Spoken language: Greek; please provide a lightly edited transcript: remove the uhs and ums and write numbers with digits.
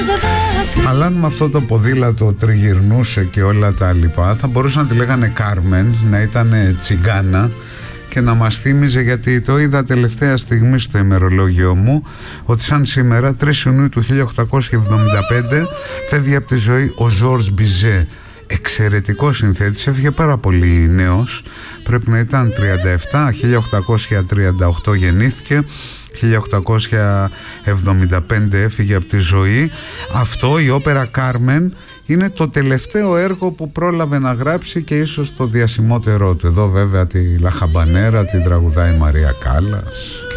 Αλλά αν με αυτό το ποδήλατο τριγυρνούσε και όλα τα λοιπά, θα μπορούσε να τη λέγανε Κάρμεν, να ήταν τσιγκάνα και να μας θύμιζε, γιατί το είδα τελευταία στιγμή στο ημερολόγιο μου, ότι σαν σήμερα 3 Ιουνίου του 1875 φεύγει από τη ζωή ο Ζορζ Μπιζέ, εξαιρετικός συνθέτης, έφυγε πάρα πολύ νέος, πρέπει να ήταν 37, 1838 γεννήθηκε, 1875 έφυγε από τη ζωή. Αυτό, η όπερα Κάρμεν, είναι το τελευταίο έργο που πρόλαβε να γράψει και ίσως το διασημότερό του. Εδώ βέβαια τη Λαχαμπανέρα την τραγουδάει η Μαρία Κάλλας.